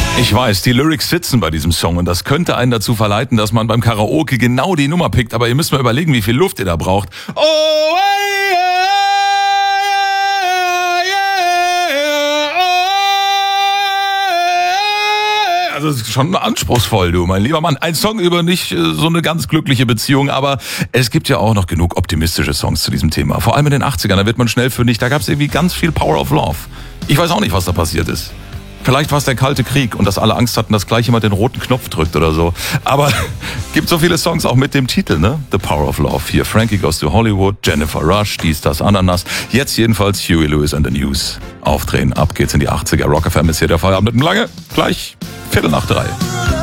Ich weiß, die Lyrics sitzen bei diesem Song und das könnte einen dazu verleiten, dass man beim Karaoke genau die Nummer pickt, aber ihr müsst mal überlegen, wie viel Luft ihr da braucht. Oh, hey, also es ist schon anspruchsvoll, du, mein lieber Mann. Ein Song über nicht so eine ganz glückliche Beziehung, aber es gibt ja auch noch genug optimistische Songs zu diesem Thema. Vor allem in den 80ern, da wird man schnell fündig, da gab es irgendwie ganz viel Power of Love. Ich weiß auch nicht, was da passiert ist. Vielleicht war es der Kalte Krieg und dass alle Angst hatten, dass gleich jemand den roten Knopf drückt oder so. Aber gibt so viele Songs auch mit dem Titel, ne? The Power of Love. Hier Frankie Goes to Hollywood, Jennifer Rush, dies, das, Ananas. Jetzt jedenfalls Huey Lewis and the News. Aufdrehen, ab geht's in die 80er. Rock FM ist hier der Feierabend mit dem Lange. Gleich 2:45.